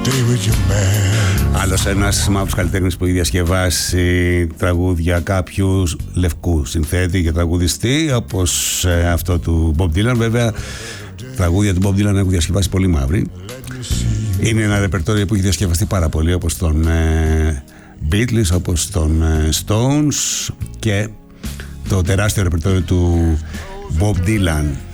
Άλλος ένας μαύρος καλλιτέχνης που έχει διασκευάσει τραγούδια κάποιου λευκού συνθέτη και τραγουδιστή, όπως αυτό του Bob Dylan. Βέβαια, τραγούδια του Bob Dylan έχουν διασκευάσει πολύ μαύροι. Είναι ένα ρεπερτόριο που έχει διασκευαστεί πάρα πολύ, όπως τον Beatles, όπως τον Stones, και το τεράστιο ρεπερτόριο του Bob Dylan